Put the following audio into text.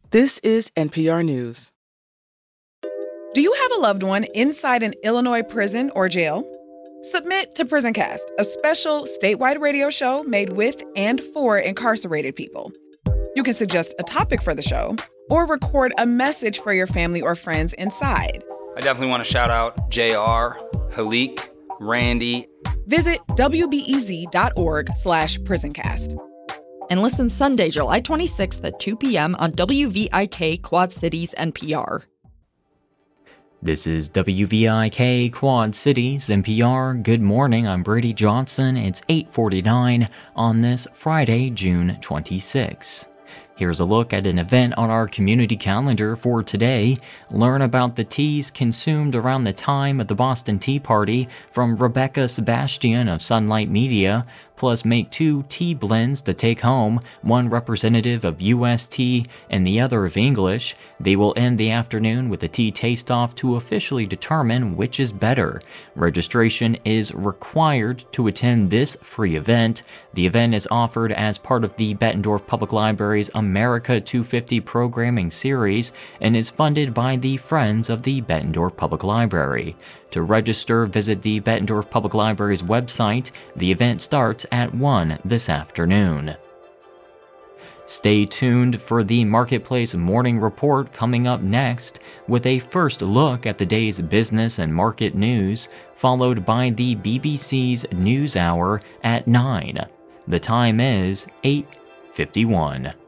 This is NPR News. Do you have a loved one inside an Illinois prison or jail? Submit to PrisonCast, a special statewide radio show made with and for incarcerated people. You can suggest a topic for the show or record a message for your family or friends inside. I definitely want to shout out JR, Halik, Randy. Visit wbez.org/prisoncast. And listen Sunday, July 26th at 2 p.m. on WVIK Quad Cities NPR. This is WVIK Quad Cities NPR. Good morning, I'm Brady Johnson. It's 8:49 on this Friday, June 26. Here's a look at an event on our community calendar for today. Learn about the teas consumed around the time of the Boston Tea Party from Rebecca Sebastian of Sunlight Media. Plus, make 2 tea blends to take home, one representative of U.S. tea and the other of English. They will end the afternoon with a tea taste-off to officially determine which is better. Registration is required to attend this free event. The event is offered as part of the Bettendorf Public Library's America 250 programming series and is funded by the Friends of the Bettendorf Public Library. To register, visit the Bettendorf Public Library's website. The event starts at 1 this afternoon. Stay tuned for the Marketplace Morning Report coming up next, with a first look at the day's business and market news, followed by the BBC's News Hour at 9. The time is 8:51.